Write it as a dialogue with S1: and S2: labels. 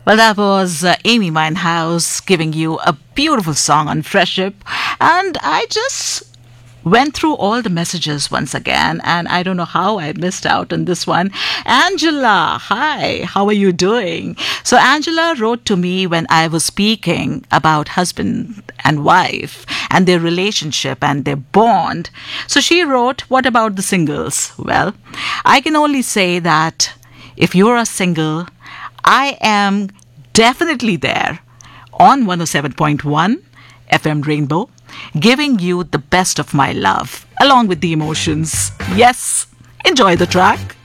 S1: Well, that was Amy Winehouse giving you a beautiful song on friendship. And I just went through all the messages once again, and I don't know how I missed out on this one. Angela, hi, how are you doing? So, Angela wrote to me when I was speaking about husband and wife and their relationship and their bond. So, she wrote, what about the singles? Well, I can only say that if you're a single, I am definitely there on 107.1 FM Rainbow, giving you the best of my love along with the emotions. Yes, enjoy the track.